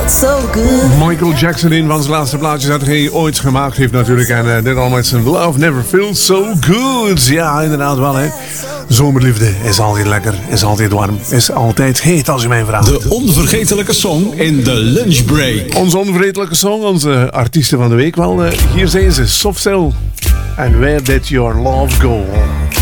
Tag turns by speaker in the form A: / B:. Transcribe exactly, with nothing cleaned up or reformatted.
A: felt so good.
B: Michael Jackson, een van zijn laatste plaatjes dat hij ooit gemaakt heeft natuurlijk. En uh, dit al met zijn Love Never Feels So Good. Ja, inderdaad wel hè. Zomerliefde is altijd lekker, is altijd warm, is altijd heet als je mij vraagt.
C: De onvergetelijke song in de lunchbreak.
B: Onze onvergetelijke song, onze artiesten van de week wel. Uh, hier zijn ze, Soft Cell. And Where Did Your Love Go?